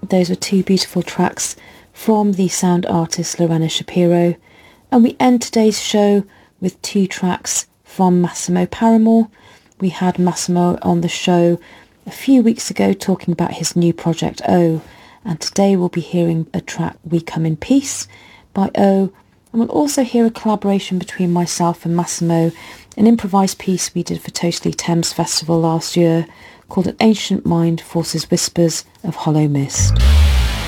Those were two beautiful tracks from the sound artist Lorena Shapiro. And we end today's show with two tracks from Massimo Paramore. We had Massimo on the show a few weeks ago talking about his new project O, and today we'll be hearing a track, We Come in Peace, by O, and we'll also hear a collaboration between myself and Massimo, an improvised piece we did for Totally Thames Festival last year called An Ancient Mind Forces Whispers of Hollow Mist.